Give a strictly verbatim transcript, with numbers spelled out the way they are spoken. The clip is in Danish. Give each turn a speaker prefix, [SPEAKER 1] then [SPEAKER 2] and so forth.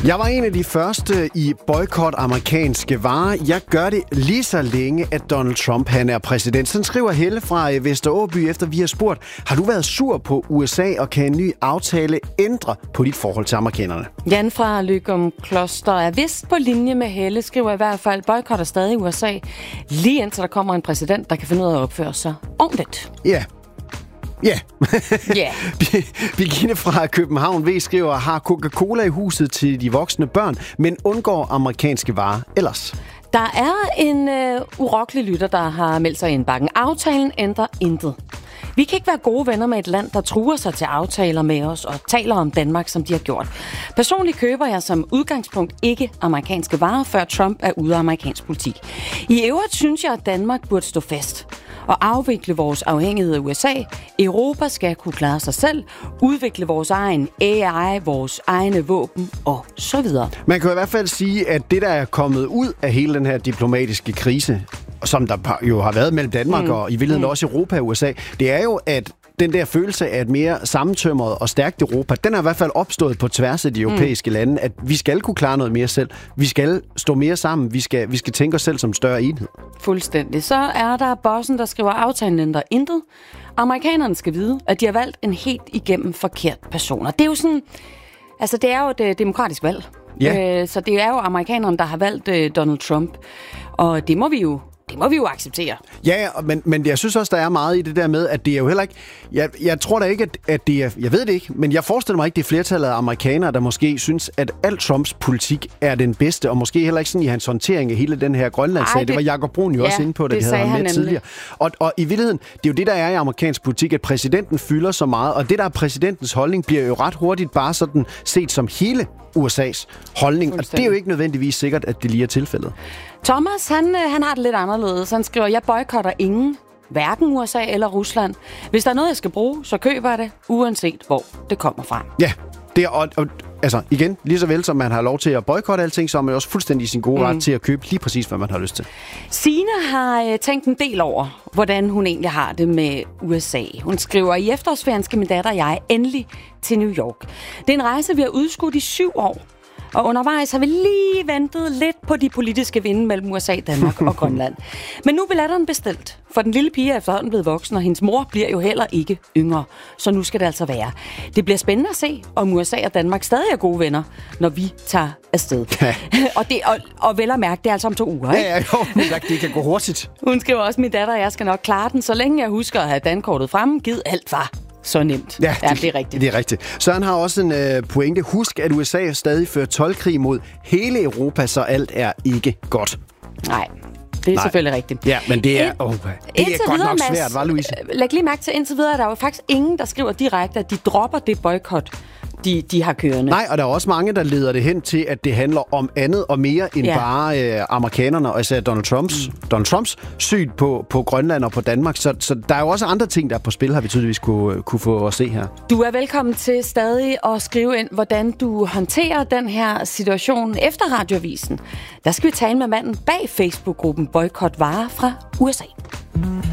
[SPEAKER 1] Jeg var en af de første i boykot amerikanske varer. Jeg gør det lige så længe, at Donald Trump han er præsident. Sådan skriver Helle fra Vesteråby, efter vi har spurgt, har du været sur på U S A, og kan en ny aftale ændre på dit forhold til amerikanerne?
[SPEAKER 2] Jan fra Løgum Kloster er vist på linje med Helle, skriver i hvert fald, boykotter stadig U S A, lige indtil der kommer en præsident, der kan finde ud af at opføre sig ordentligt.
[SPEAKER 1] Ja. Yeah. Ja.
[SPEAKER 2] Yeah.
[SPEAKER 1] Birgitte fra København V skriver, har Coca-Cola i huset til de voksne børn, men undgår amerikanske varer ellers?
[SPEAKER 2] Der er en øh, urokkelig lytter, der har meldt sig i indbakken. Aftalen ændrer intet. Vi kan ikke være gode venner med et land, der truer sig til aftaler med os og taler om Danmark, som de har gjort. Personligt køber jeg som udgangspunkt ikke amerikanske varer, før Trump er ude af amerikansk politik. I øvrigt synes jeg, at Danmark burde stå fast og afvikle vores afhængighed af U S A. Europa skal kunne klare sig selv, udvikle vores egen A I, vores egne våben og så videre.
[SPEAKER 1] Man kan i hvert fald sige, at det, der er kommet ud af hele den her diplomatiske krise, som der jo har været mellem Danmark mm. og i virkeligheden mm. også Europa og U S A, det er jo, at den der følelse af et mere sammentømret og stærkt Europa, den er i hvert fald opstået på tværs af de europæiske mm. lande, at vi skal kunne klare noget mere selv. Vi skal stå mere sammen. Vi skal, vi skal tænke os selv som større enhed.
[SPEAKER 2] Fuldstændig. Så er der bossen, der skriver, aftalen ændrer intet. Amerikanerne skal vide, at de har valgt en helt igennem forkert person. Og det er jo sådan, altså det er jo et demokratisk valg.
[SPEAKER 1] Ja.
[SPEAKER 2] Øh, så det er jo amerikanerne, der har valgt øh, Donald Trump. Og det må vi jo Det må vi jo acceptere.
[SPEAKER 1] Ja, men, men jeg synes også, der er meget i det der med, at det er jo heller ikke... Jeg, jeg tror da ikke, at, at det er... Jeg ved det ikke, men jeg forestiller mig ikke, det er flertallet af amerikanere, der måske synes, at al Trumps politik er den bedste, og måske heller ikke sådan i hans håndtering af hele den her Grønlandssag. Det, det var Jacob Brun jo ja, også inde på, da vi havde ham med tidligere. Og, og i virkeligheden, det er jo det, der er i amerikansk politik, at præsidenten fylder så meget, og det, der er præsidentens holdning, bliver jo ret hurtigt bare sådan set som hele U S A's holdning, og det er jo ikke nødvendigvis sikkert, at det lige er tilfældet.
[SPEAKER 2] Thomas, han, han har det lidt anderledes. Han skriver, jeg boykotter ingen, hverken U S A eller Rusland. Hvis der er noget, jeg skal bruge, så køber jeg det, uanset hvor det kommer fra.
[SPEAKER 1] Ja, det er, og, og altså igen, lige så vel som man har lov til at boykotte alting, så er man også fuldstændig i sin gode ret mm. til at købe lige præcis, hvad man har lyst til.
[SPEAKER 2] Signe har øh, tænkt en del over, hvordan hun egentlig har det med U S A. Hun skriver, i efterårsferien skal min datter og jeg endelig til New York. Det er en rejse, vi har udskudt i syv år. Og undervejs har vi lige ventet lidt på de politiske vinde mellem U S A, Danmark og Grønland. Men nu er billetterne bestilt, for den lille pige er efterhånden blevet voksen, og hendes mor bliver jo heller ikke yngre. Så nu skal det altså være. Det bliver spændende at se, om U S A og Danmark stadig er gode venner, når vi tager afsted. Ja. og, det, og, og vel at mærke, det er altså om to uger, ikke?
[SPEAKER 1] Ja, ja, jo, det kan gå hurtigt.
[SPEAKER 2] Hun skriver også, min datter og jeg skal nok klare den, så længe jeg husker at have dankortet fremme. Givet alt var så nemt.
[SPEAKER 1] Ja,
[SPEAKER 2] ja, det er rigtigt.
[SPEAKER 1] Det er rigtigt. Søren har også en øh, pointe. Husk, at U S A stadig fører toldkrig mod hele Europa, så alt er ikke godt.
[SPEAKER 2] Nej, det er Nej. selvfølgelig rigtigt.
[SPEAKER 1] Ja, men det er, oh, det er godt nok svært, hva' Louise?
[SPEAKER 2] Læg lige mærke til, indtil videre, der er jo faktisk ingen, der skriver direkte, at de dropper det boykot, de, de har kørende.
[SPEAKER 1] Nej, og der er også mange, der leder det hen til, at det handler om andet og mere end ja. bare øh, amerikanerne, og især Donald Trumps, mm. Donald Trumps syn på, på Grønland og på Danmark. Så, så der er jo også andre ting, der er på spil, har vi tydeligvis kunne, kunne få at se her.
[SPEAKER 2] Du er velkommen til stadig at skrive ind, hvordan du håndterer den her situation efter Radioavisen. Der skal vi tale med manden bag Facebook-gruppen Boykot Varer fra U S A.